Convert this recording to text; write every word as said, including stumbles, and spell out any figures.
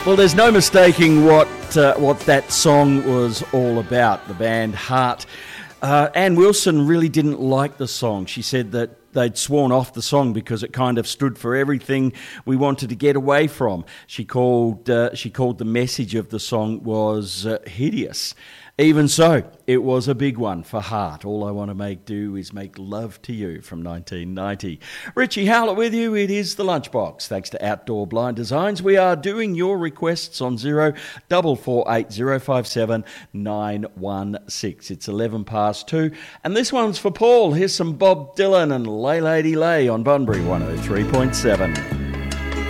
Well, there's no mistaking what uh, what that song was all about, the band Heart. Uh, Ann Wilson really didn't like the song. She said that they'd sworn off the song because it kind of stood for everything we wanted to get away from. She called uh, she called the message of the song was uh, hideous. Even so, it was a big one for Heart. All I Want to Make Do Is Make Love to You from nineteen ninety. Richie Howlett with you. It is the Lunchbox. Thanks to Outdoor Blind Designs. We are doing your requests on zero double four eight zero five seven nine one six. It's eleven past two. And this one's for Paul. Here's some Bob Dylan and Lay Lady Lay on Bunbury one oh three point seven.